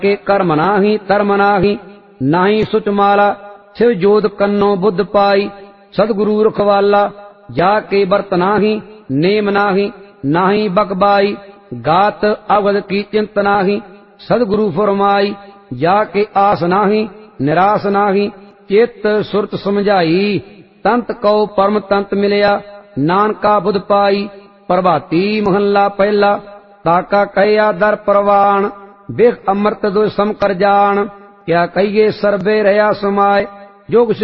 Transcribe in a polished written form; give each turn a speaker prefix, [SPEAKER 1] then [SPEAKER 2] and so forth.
[SPEAKER 1] के कर्म नाही धर्म नाही, नाही सुच माला शिव जोध कन्नो बुद्ध पाई। सदगुरु रखवाला जाके बरत नाही, नेम नाही नाही बकबाई। गात अवध की चिंत नाही, सदगुरु फरमाई। जाके आस नाही निराश नाही, चित सुरत समझाई। तंत कौ परम तंत मिलया, नानका बुध पाई। प्रभाती महला पहला, ताका कहया दर परवान। बिख अमृत दो सम कर जान, क्या कहिए सर्वे रया समाय। जोग